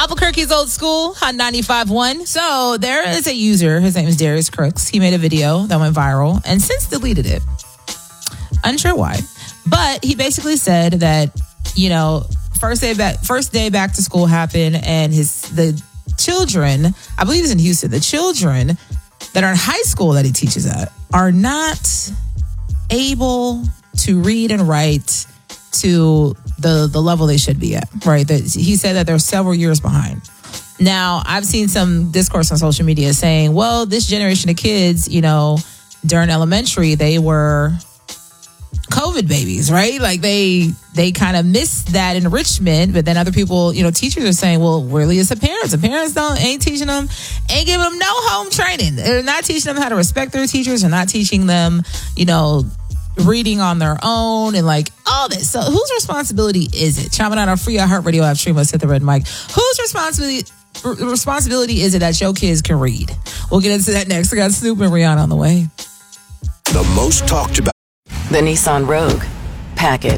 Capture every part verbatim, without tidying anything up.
Albuquerque's Old School on ninety-five point one. So there is a user, his name is Darius Crooks. He made a video that went viral and since deleted it. Unsure why. But he basically said that, you know, first day back first day back to school happened and his the children, I believe it's in Houston, the children that are in high school that he teaches at are not able to read and write to the the level they should be at, right? That he said that they're several years behind. Now, I've seen some discourse on social media saying, well, this generation of kids, you know, during elementary, they were COVID babies, right? Like they they kind of missed that enrichment, but then other people, you know, teachers are saying, well, really it's the parents. The parents don't ain't teaching them, ain't giving them no home training. They're not teaching them how to respect their teachers. They're not teaching them, you know, reading on their own and like all this. So whose responsibility is it? Chiming on our free iHeartRadio app, stream us, hit the red mic. Whose responsibility responsibility is it that your kids can read? We'll get into that next. I got Snoop and Rihanna on the way. The most talked about. The Nissan Rogue. Pack it.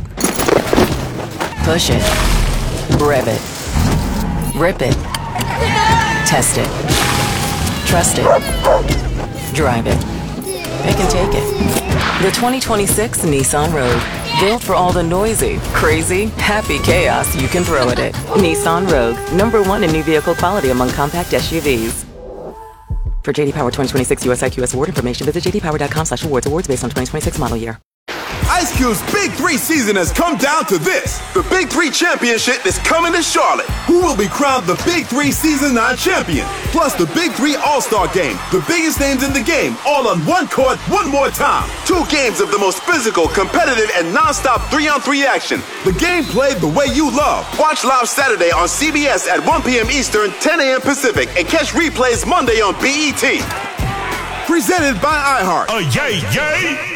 Push it. Rev it. Rip it. Test it. Trust it. Drive it. Pick and take it. The twenty twenty-six Nissan Rogue. Built for all the noisy, crazy, happy chaos you can throw at it. Nissan Rogue. Number one in new vehicle quality among compact S U Vs. For J D Power twenty twenty-six U S I Q S award information, visit j d power dot com slash awards. Awards based on twenty twenty-six model year. Ice Cube's Big Three season has come down to this. The Big Three Championship is coming to Charlotte. Who will be crowned the Big Three Season nine champion? Plus the Big Three All-Star Game. The biggest names in the game, all on one court, one more time. Two games of the most physical, competitive, and non-stop three-on-three action. The game played the way you love. Watch live Saturday on C B S at one p.m. Eastern, ten a.m. Pacific, and catch replays Monday on B E T. Presented by iHeart. Oh, yay, yay!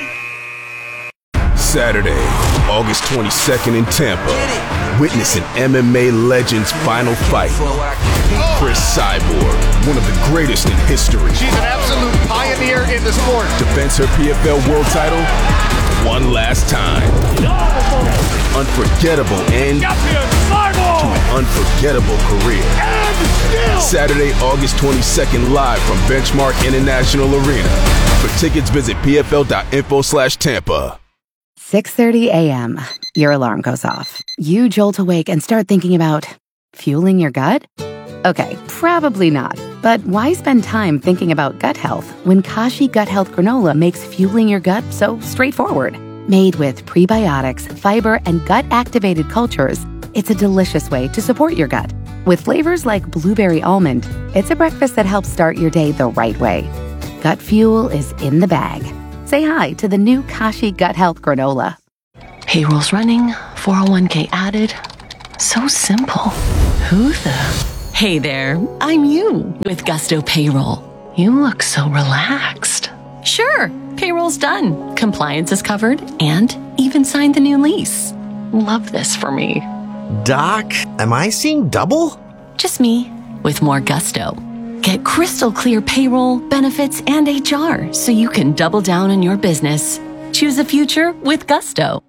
Saturday, August twenty-second in Tampa. Witness an M M A legend's final fight. Chris Cyborg, one of the greatest in history. She's an absolute pioneer in the sport. Defends her P F L world title one last time. Unforgettable end to an unforgettable career. Saturday, August twenty-second, live from Benchmark International Arena. For tickets, visit pfl.info slash Tampa. six thirty a.m. Your alarm goes off. You jolt awake and start thinking about fueling your gut? Okay, probably not. But why spend time thinking about gut health when Kashi Gut Health Granola makes fueling your gut so straightforward? Made with prebiotics, fiber, and gut-activated cultures, it's a delicious way to support your gut. With flavors like blueberry almond, it's a breakfast that helps start your day the right way. Gut fuel is in the bag. Say hi to the new Kashi Gut Health Granola. Payroll's running, four oh one k added. So simple. Who the... Hey there, I'm you with Gusto Payroll. You look so relaxed. Sure, payroll's done. Compliance is covered and even signed the new lease. Love this for me. Doc, am I seeing double? Just me with more gusto. Get crystal clear payroll, benefits, and H R so you can double down on your business. Choose a future with Gusto.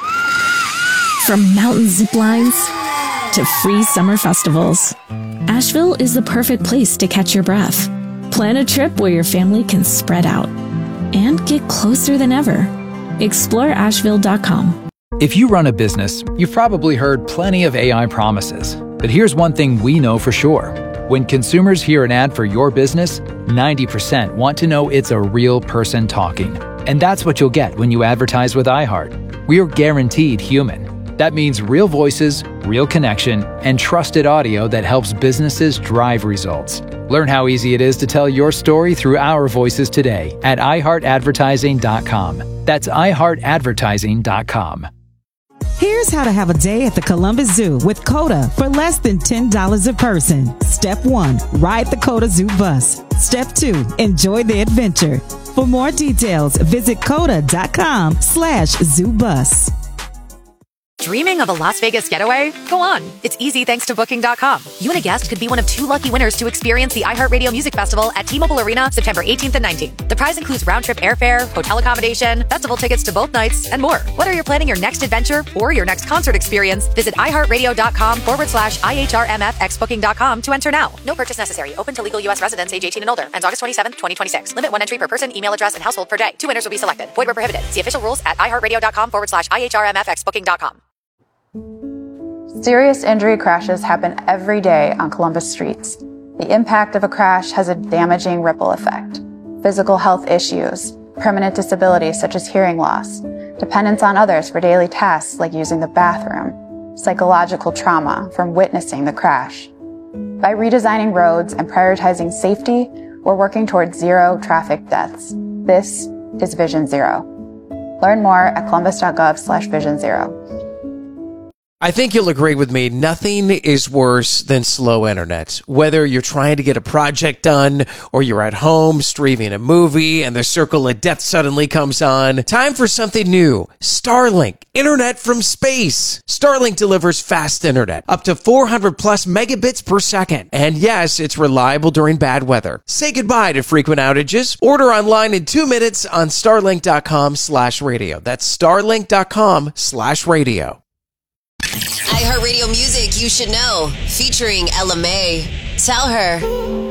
From mountain zip lines to free summer festivals, Asheville is the perfect place to catch your breath. Plan a trip where your family can spread out and get closer than ever. explore asheville dot com. If you run a business, you've probably heard plenty of A I promises. But here's one thing we know for sure. When consumers hear an ad for your business, ninety percent want to know it's a real person talking. And that's what you'll get when you advertise with iHeart. We're guaranteed human. That means real voices, real connection, and trusted audio that helps businesses drive results. Learn how easy it is to tell your story through our voices today at i heart advertising dot com. That's i heart advertising dot com. Here's how to have a day at the Columbus Zoo with CODA for less than ten dollars a person. Step one, ride the CODA Zoo bus. Step two, enjoy the adventure. For more details, visit coda dot com slash zoo bus. Dreaming of a Las Vegas getaway? Go on. It's easy thanks to Booking dot com. You and a guest could be one of two lucky winners to experience the iHeartRadio Music Festival at T-Mobile Arena September eighteenth and nineteenth. The prize includes round-trip airfare, hotel accommodation, festival tickets to both nights, and more. Whether you're planning your next adventure or your next concert experience, visit iHeartRadio.com forward slash IHRMFX Booking dot com to enter now. No purchase necessary. Open to legal U S residents age eighteen and older. Ends August twenty-seventh, twenty twenty-six. Limit one entry per person, email address, and household per day. Two winners will be selected. Void where prohibited. See official rules at iHeartRadio.com forward slash IHRMFX Booking dot com. Serious injury crashes happen every day on Columbus streets. The impact of a crash has a damaging ripple effect. Physical health issues, permanent disabilities such as hearing loss, dependence on others for daily tasks like using the bathroom, psychological trauma from witnessing the crash. By redesigning roads and prioritizing safety, we're working towards zero traffic deaths. This is Vision Zero. Learn more at columbus.gov slash vision zero. I think you'll agree with me. Nothing is worse than slow internet. Whether you're trying to get a project done or you're at home streaming a movie and the circle of death suddenly comes on. Time for something new. Starlink. Internet from space. Starlink delivers fast internet. Up to four hundred plus megabits per second. And yes, it's reliable during bad weather. Say goodbye to frequent outages. Order online in two minutes on starlink.com slash radio. That's starlink.com slash radio. iHeartRadio Music You Should Know, featuring Ella May. Tell her.